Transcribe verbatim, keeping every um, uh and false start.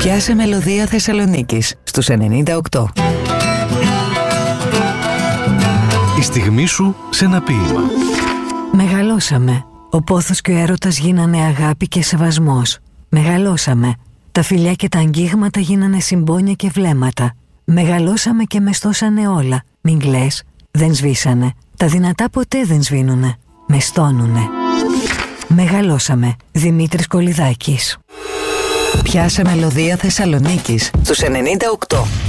Πιάσε μελωδία Θεσσαλονίκης στους ενενήντα οκτώ. Η στιγμή σου σε ένα ποίημα. Μεγαλώσαμε. Ο πόθος και ο έρωτας γίνανε αγάπη και σεβασμός. Μεγαλώσαμε. Τα φιλιά και τα αγγίγματα γίνανε συμπόνια και βλέμματα. Μεγαλώσαμε και μεστώσανε όλα. Μην κλαις, δεν σβήσανε. Τα δυνατά ποτέ δεν σβήνουνε. Μεστώνουνε. Μεγαλώσαμε. Δημήτρης Κολυδάκης. Πιάσε μελωδία Θεσσαλονίκης στους ενενήντα οκτώ.